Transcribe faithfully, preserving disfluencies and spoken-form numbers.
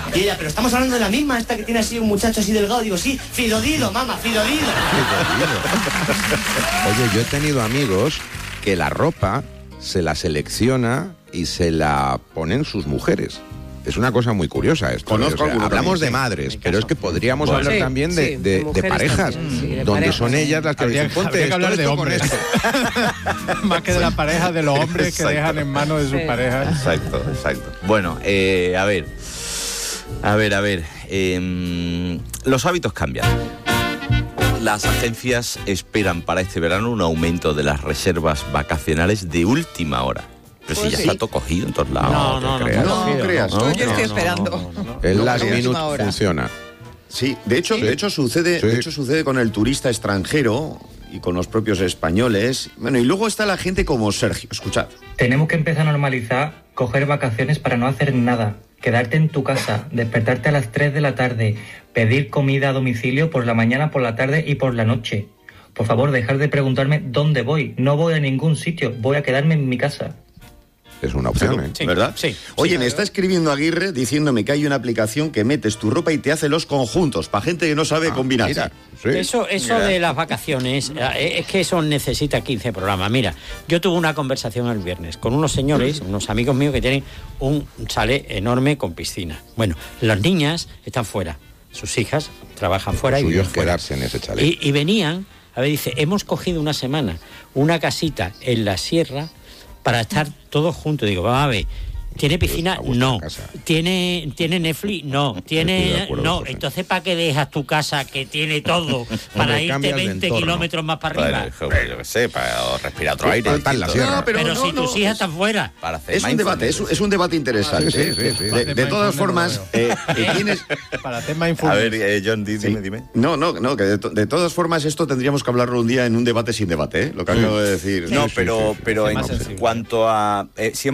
Y ella, pero estamos hablando de la misma, esta que tiene así un muchacho así delgado. Digo, sí, Fidodido, mamá, Fidodido. Oye, yo he tenido amigos que la ropa se la selecciona y se la ponen sus mujeres. Es una cosa muy curiosa esto. Conozco o sea, hablamos también, de sí, madres, pero es que podríamos Bueno, hablar sí, también de, sí, de, de de parejas, también, sí, de donde parejas. son ellas las que Habría- dicen, ponte habría que esto, hablar de esto con hombres. esto. Más que de la pareja, de los hombres que Exacto. dejan en manos de sus Sí. parejas. Exacto, exacto. Bueno, eh, a ver, a ver, a ver. eh, los hábitos cambian. Las agencias esperan para este verano un aumento de las reservas vacacionales de última hora. Pero Pues si ya sí. está todo cogido en todos lados. No, ¿te no, no, creas? No, cogido, creas. no. Yo estoy no, esperando. no, no, no. El No, last creas. minute Última hora. funciona. Sí, de hecho, Sí. de hecho sucede, Sí. de hecho sucede con el turista extranjero y con los propios españoles. Bueno, y luego está la gente como Sergio. Escuchad. Tenemos que empezar a normalizar coger vacaciones para no hacer nada, quedarte en tu casa, despertarte a las tres de la tarde, pedir comida a domicilio por la mañana, por la tarde y por la noche. Por favor, dejar de preguntarme dónde voy. No voy a ningún sitio, voy a quedarme en mi casa. Es una opción, ¿eh? Sí, ¿Verdad? sí, Oye, sí, me claro. está escribiendo Aguirre diciéndome que hay una aplicación que metes tu ropa y te hace los conjuntos, para gente que no sabe Ah, combinar. mira, sí. Eso, eso de las vacaciones, eh, es que eso necesita quince programas. Mira, yo tuve una conversación el viernes con unos señores, unos amigos míos que tienen un chalet enorme con piscina. Bueno, las niñas están fuera, sus hijas trabajan fuera Lo y suyo viven es fuera. quedarse en ese chalet. Y, y venían, a ver, dice, hemos cogido una semana, una casita en la sierra para estar todos juntos. Digo, vamos a ver, ¿tiene piscina? a vuestra No. casa. ¿Tiene, ¿Tiene Netflix? No. Estoy de ¿Tiene? acuerdo, No. José. Entonces, ¿para qué dejas tu casa que tiene todo para Hombre, irte cambias de veinte entorno. kilómetros más para arriba? Bueno, joder, yo qué sé, para respirar otro Sí, aire. pero está en la distinto. sierra. No, pero Pero, no, si no, tus hijas es- están fuera. Para hacer Es un debate, es, mindfulness. es un debate interesante. Sí, sí, sí. De, de todas formas, eh, eh, tienes... Para hacer A mindfulness. ver, eh, John, di- Sí. dime, dime. No, no, no, que de, to- de todas formas esto tendríamos que hablarlo un día en un debate sin debate, ¿eh? Lo que acabo de decir. No, sí, pero, sí, sí. pero Es en más sensible. cuanto a... eh, siempre